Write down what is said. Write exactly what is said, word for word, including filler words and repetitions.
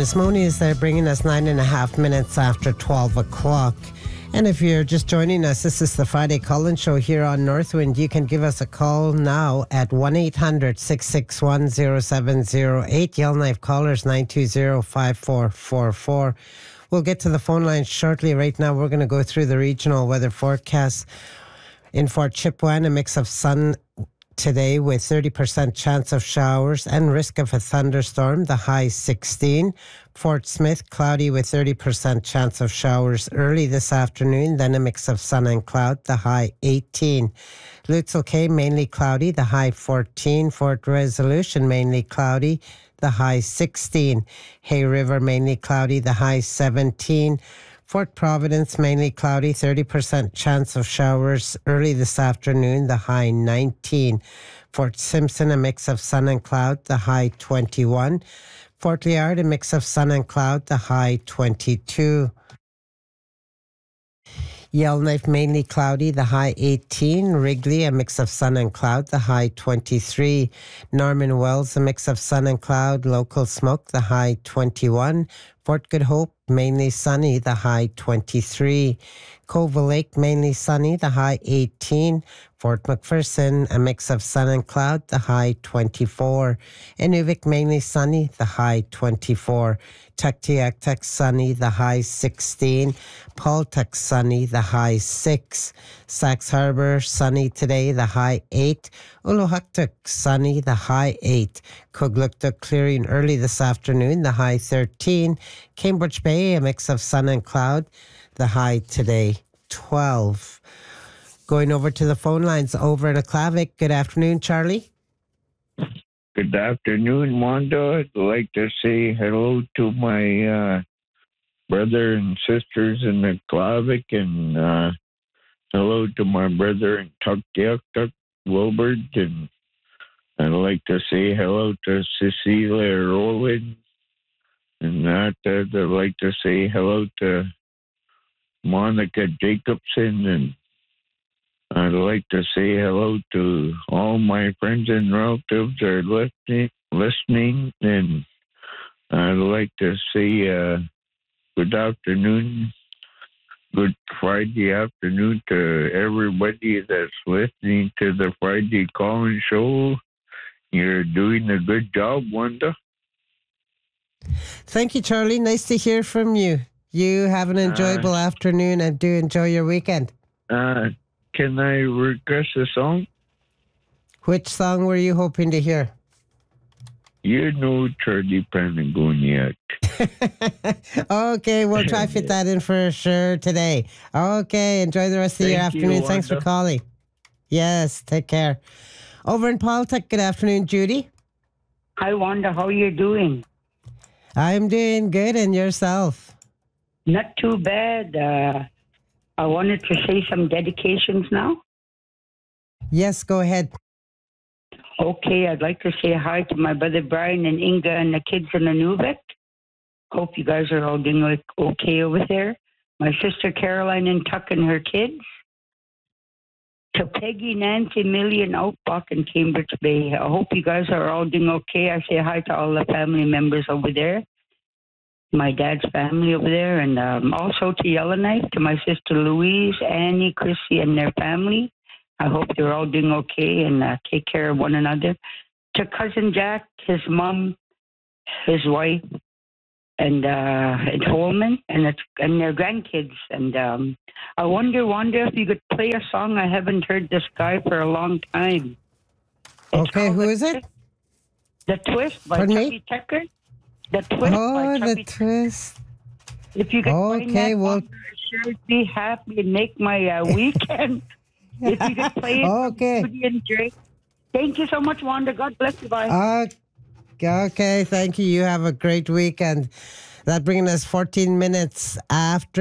Moniz there, bringing us nine and a half minutes after twelve o'clock. And if you're just joining us, this is the Friday Call-In Show here on Northwind. You can give us a call now at one eight hundred six six one zero seven zero eight. Yellowknife callers nine two zero five four four four. We'll get to the phone line shortly. Right now, we're going to go through the regional weather forecast. In Fort Chipewyan, a mix of sun today with thirty percent chance of showers and risk of a thunderstorm, the high sixteen. Fort Smith, cloudy with thirty percent chance of showers early this afternoon, then a mix of sun and cloud, the high eighteen. Lutzel Kay, mainly cloudy, the high fourteen. Fort Resolution, mainly cloudy, the high sixteen. Hay River, mainly cloudy, the high seventeen. Fort Providence, mainly cloudy, thirty percent chance of showers early this afternoon, the high nineteen. Fort Simpson, a mix of sun and cloud, the high twenty-one. Fort Liard, a mix of sun and cloud, the high twenty-two. Yellowknife, mainly cloudy, the high eighteen. Wrigley, a mix of sun and cloud, the high twenty-three. Norman Wells, a mix of sun and cloud, local smoke, the high twenty-one. Fort Good Hope, mainly sunny, the high twenty-three. Covell Lake, mainly sunny, the high eighteen. Fort McPherson, a mix of sun and cloud, the high twenty-four. Inuvik, mainly sunny, the high twenty-four. Tuktoyaktuk, sunny, the high sixteen. Paltuk, sunny, the high six. Sax Harbor, sunny today, the high eight. Uluhaktuk, sunny, the high eight. Kugluktuk, clearing early this afternoon, the high thirteen. Cambridge Bay, a mix of sun and cloud, the high today, twelve. Going over to the phone lines over in Aklavik. Good afternoon, Charlie. Good afternoon, Wanda. I'd like to say hello to my uh, brother and sisters in Aklavik, and uh, hello to my brother in Tuktoyaktuk, Wilbert, and I'd like to say hello to Cecilia Rowland, and that uh, I'd like to say hello to Monica Jacobson, and I'd like to say hello to all my friends and relatives that are listening, listening and I'd like to say uh, good afternoon, good Friday afternoon to everybody that's listening to the Friday Call-In Show. You're doing a good job, Wanda. Thank you, Charlie. Nice to hear from you. You have an enjoyable uh, afternoon and do enjoy your weekend. Uh, can I request a song? Which song were you hoping to hear? You know Charlie Panagoniak. Okay, we'll try to fit that in for sure today. Okay, enjoy the rest of Thank your afternoon. You, Thanks for calling. Yes, take care. Over in Paltuk, good afternoon, Judy. Hi, Wanda. How are you doing? I'm doing good, and yourself? Not too bad. Uh, I wanted to say some dedications now. Yes, go ahead. Okay, I'd like to say hi to my brother Brian and Inga and the kids in Inuvik. Hope you guys are all doing okay over there. My sister Caroline and Tuck and her kids. To Peggy, Nancy, Millie, and Outback in Cambridge Bay. I hope you guys are all doing okay. I say hi to all the family members over there. My dad's family over there, and um, also to Yellowknife, to my sister Louise, Annie, Chrissy, and their family. I hope they're all doing okay and uh, take care of one another. To cousin Jack, his mom, his wife, and uh, and Holman, and it's, and their grandkids. And um, I wonder, wonder if you could play a song. I haven't heard this guy for a long time. It's okay, who is it? The Twist by Pardon Chubby me? Checker. The Twist oh, by the Chubby Twist. If you could okay, play that well, song, I'd sure be happy and make my uh, weekend. If you could play it, okay. Drake. Thank you so much, Wanda. God bless you. Bye. Uh, okay, thank you. You have a great weekend. That bringing us fourteen minutes after